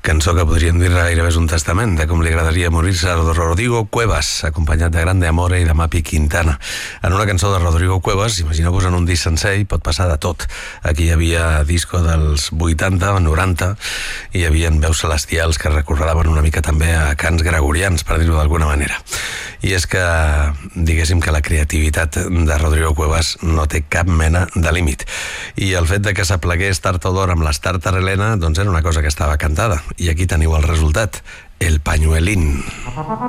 Cançó que podríem dir gairebé és un testament de com li agradaria morir-se a Rodrigo Cuevas, acompanyat de Grande Amore i de Mapi Quintana. En una cançó de Rodrigo Cuevas, imagineu-vos en un disc sencer, hi pot passar de tot. Aquí hi havia disco dels 80 o 90, i hi havia veus celestials que recordaven una mica també a cants gregorians, per dir-ho d'alguna manera. I és que, diguéssim que la creativitat de Rodrigo Cuevas no té cap mena de límit. I el fet de que s'aplegués tard o d'hora amb l'Starter Helena, doncs era una cosa que estava cantada. I aquí teniu el resultat, El Pañuelín.